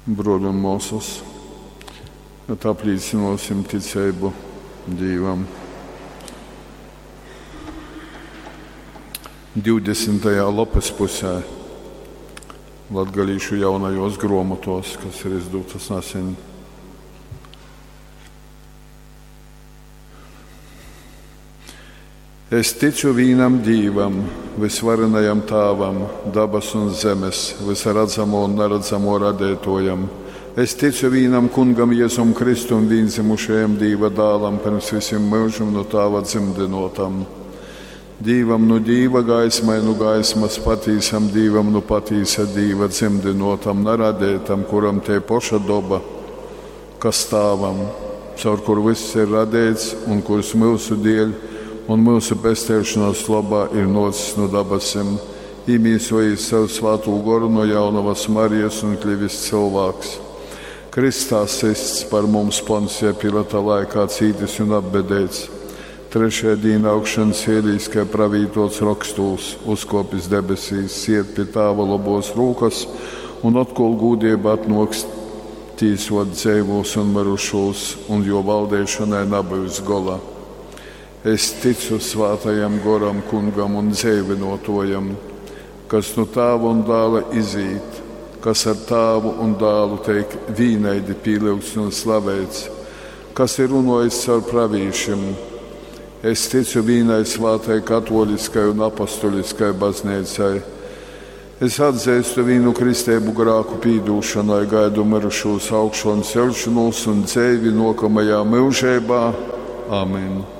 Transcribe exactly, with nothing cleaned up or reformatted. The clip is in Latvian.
Broļi un mūsas, bet apliecinosim ticību Dievam. divdesmitajā lapas pusē latgalīšu jaunajos gromotos, kas ir izdotas nesen. Es ticu vienam Dievam, visvarenajam Tēvam, dabas un zemes, visredzamo un neredzamo radētojam. Es ticu vienam Kungam Jēzum Kristum, vienzimušajam Dieva dēlam, pirms visiem mūžam no Tēva dzimdinotam. Dievam no Dieva, gaismai no gaismas, patīsam Dievam no patīsa Dieva dzimdinotam, neradētam, kuram te poša doba, kas Tēvam, caur kur viss ir radēts un kurš mūsu dēļ un mūsu pestēšanās labā ir nocis no dabasim, īmīsojis savu svātū goru no jaunavas Marijas un kļuvis cilvēks. Kristā sists par mums Poncija Pilata laikā cītis un apbedēts. Trešajā dienā augšana cēlīs, kā pravītots rakstūs, uzkopis debesīs, siet pie Tēva labos rūkas un atkal gūdieba atnoks tīsot dzēvos un marušos, un jo valdēšanai nabavs gola. Es ticu svātajam goram Kungam un dzēvinotojam, kas no Tēva un Dēla izīt, kas ar Tēvu un Dēlu teik vīnaidi pīlīgts un slavēts, kas ir runājis caur pravīšiem. Es ticu vienai svātai katoliskai un apostoliskai baznīcai. Es atzīstu vienu kristēbu grāku pīdūšanai, gaidu mirušos augšanu celšanos un dzēvi nokamajā mūžībā. Amen.